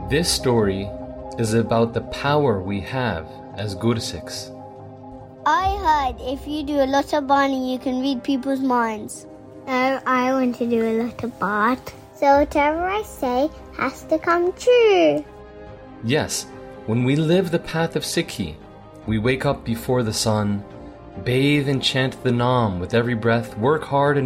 This story is about the power we have as Gursikhs. I heard if you do a lot of Bani, you can read people's minds. No, I want to do a lot of Bad. So whatever I say has to come true. Yes, when we live the path of Sikhi, we wake up before the sun, bathe and chant the Naam with every breath, work hard and